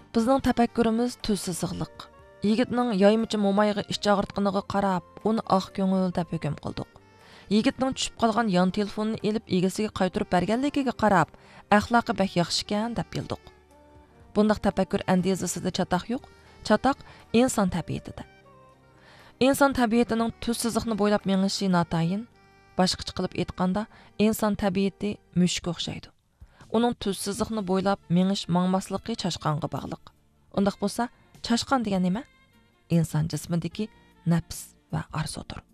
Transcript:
Bizning tafakkurimiz tuzsizliq. Yigitning yoymichi mo'mayga ich og'ritqiniga qarab, uni oq ko'ngil deb hukm qildik. Yigitning tushib qolgan yon telefonini elib egasiga qaytarib berganligiga qarab, axloqi bak yaxshi ekan deb bildik. Bundaq tafakkur andezasida chataq yo'q. Chataq inson tabiatida. İnsan tabiatining tuzsizlikni bo'ylab mengishi notayin. Boshqacha qilib aytganda, inson tabiati mushukka o'xshaydi. Uning tuzsizlikni bo'ylab mengish mangmasligi chashqonga bog'liq. Undaq bo'lsa, chashqon degan nima? İnson jismidagi nafs va arzudir.